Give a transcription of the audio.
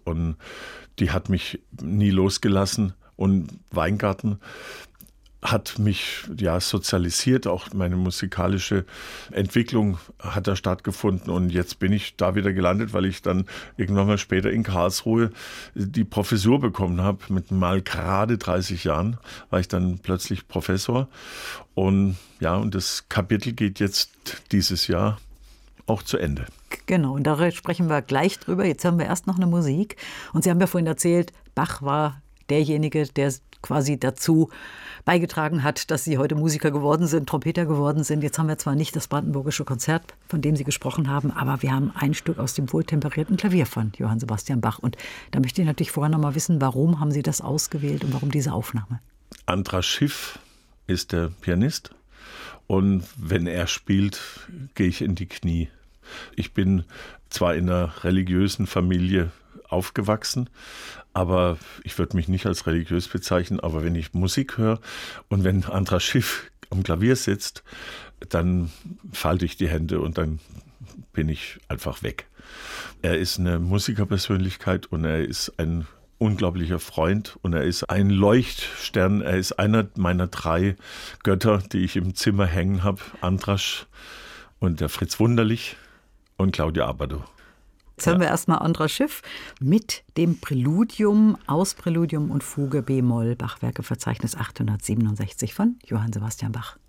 und die hat mich nie losgelassen. Und Weingarten hat mich sozialisiert, auch meine musikalische Entwicklung hat da stattgefunden und jetzt bin ich da wieder gelandet, weil ich dann irgendwann mal später in Karlsruhe die Professur bekommen habe. Mit mal gerade 30 Jahren war ich dann plötzlich Professor und das Kapitel geht jetzt dieses Jahr auch zu Ende. Genau, und da sprechen wir gleich drüber. Jetzt haben wir erst noch eine Musik und Sie haben ja vorhin erzählt, Bach war derjenige, der quasi dazu beigetragen hat, dass Sie heute Musiker geworden sind, Trompeter geworden sind. Jetzt haben wir zwar nicht das Brandenburgische Konzert, von dem Sie gesprochen haben, aber wir haben ein Stück aus dem wohltemperierten Klavier von Johann Sebastian Bach. Und da möchte ich natürlich vorher noch mal wissen, warum haben Sie das ausgewählt und warum diese Aufnahme? Andras Schiff ist der Pianist und wenn er spielt, gehe ich in die Knie. Ich bin zwar in einer religiösen Familie aufgewachsen, aber ich würde mich nicht als religiös bezeichnen, aber wenn ich Musik höre und wenn Andras Schiff am Klavier sitzt, dann falte ich die Hände und dann bin ich einfach weg. Er ist eine Musikerpersönlichkeit und er ist ein unglaublicher Freund und er ist ein Leuchtstern. Er ist einer meiner 3 Götter, die ich im Zimmer hängen habe. Andras und der Fritz Wunderlich und Claudia Abbado. Jetzt hören wir erstmal Andras Schiff mit dem Präludium aus Präludium und Fuge B-Moll, Bachwerkeverzeichnis 867 von Johann Sebastian Bach.